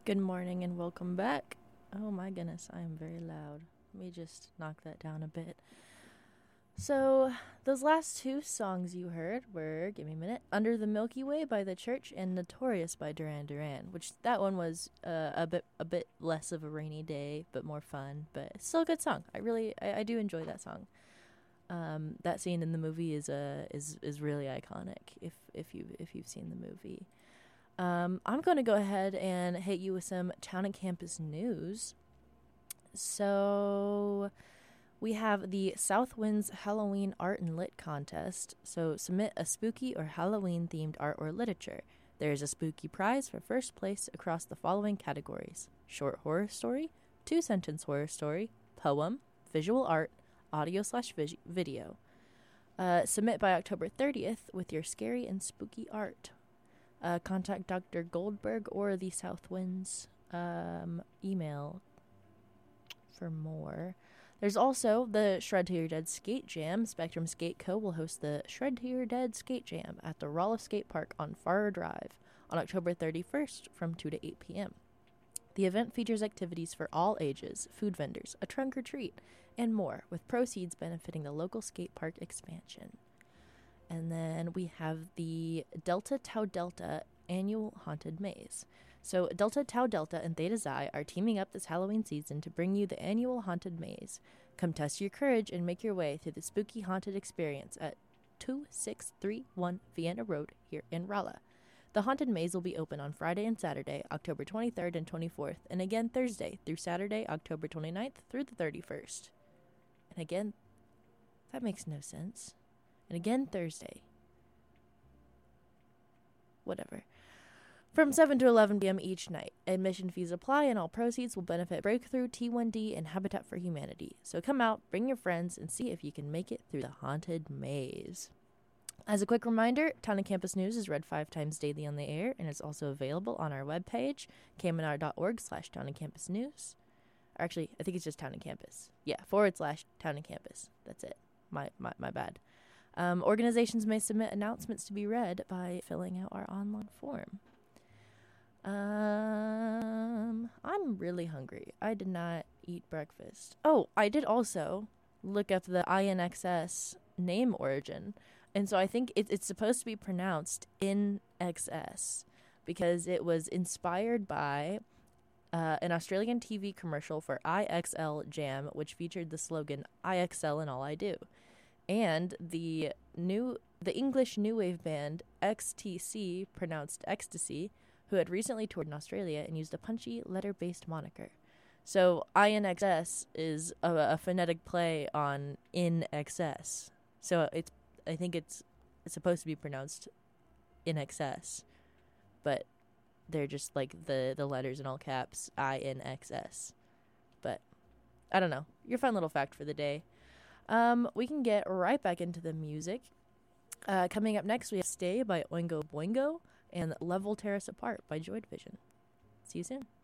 Good morning and welcome back. Oh my goodness, I am very loud. Let me just knock that down a bit. So, those last two songs you heard were, give me a minute, Under the Milky Way by The Church and Notorious by Duran Duran, which that one was a bit less of a rainy day, but more fun, but it's still a good song. I do enjoy that song. That scene in the movie is really iconic if you've seen the movie. I'm going to go ahead and hit you with some town and campus news. So, we have the South Winds Halloween Art and Lit contest. So, submit a spooky or Halloween themed art or literature. There is a spooky prize for first place across the following categories: short horror story, 2-sentence horror story, poem, visual art, audio/video. Submit by October 30th with your scary and spooky art. Contact Dr. Goldberg or the South Winds email for more. There's also the Shred to Your Dead Skate Jam. Spectrum Skate Co. will host the Shred to Your Dead Skate Jam at the Rolliff Skate Park on Farrer Drive on October 31st from 2 to 8 p.m. The event features activities for all ages, food vendors, a trunk or treat, and more, with proceeds benefiting the local skate park expansion. And then we have the Delta Tau Delta annual haunted maze. So Delta Tau Delta and Theta Xi are teaming up this Halloween season to bring you the annual haunted maze. Come test your courage and make your way through the spooky haunted experience at 2631 Vienna Road here in Rolla. The haunted maze will be open on Friday and Saturday, October 23rd and 24th, and again Thursday through Saturday, October 29th through the 31st. And again, that makes no sense. And again Thursday. Whatever. From 7 to 11 p.m. each night. Admission fees apply and all proceeds will benefit Breakthrough, T1D, and Habitat for Humanity. So come out, bring your friends, and see if you can make it through the haunted maze. As a quick reminder, Town and Campus News is read 5 times daily on the air, and it's also available on our webpage, kmnr.org/Town and Campus News. Or actually, I think it's just Town and Campus. Yeah, /Town and Campus. That's it. My bad. Organizations may submit announcements to be read by filling out our online form. I'm really hungry. I did not eat breakfast. Oh, I did also look up the INXS name origin. And so I think it's supposed to be pronounced INXS because it was inspired by an Australian TV commercial for IXL Jam, which featured the slogan, "I excel in all I do." And the English new wave band XTC, pronounced Ecstasy, who had recently toured in Australia and used a punchy letter-based moniker. So INXS is a phonetic play on in excess. So I think it's supposed to be pronounced in excess, but they're just like the letters in all caps, INXS. But I don't know. Your fun little fact for the day. We can get right back into the music. Coming up next, we have Stay by Oingo Boingo and Level Tear Us Apart by Joy Division. See you soon.